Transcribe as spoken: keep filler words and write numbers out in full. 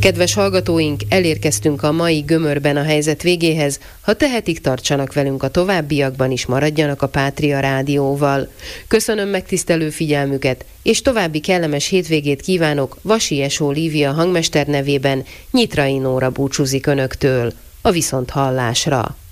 Kedves hallgatóink, elérkeztünk a mai Gömörben a helyzet végéhez. Ha tehetik, tartsanak velünk a továbbiakban is, maradjanak a Pátria Rádióval. Köszönöm megtisztelő figyelmüket, és további kellemes hétvégét kívánok. Vasi Esó Lívia hangmester nevében Nyitrai Nóra búcsúzik önöktől. A viszonthallásra!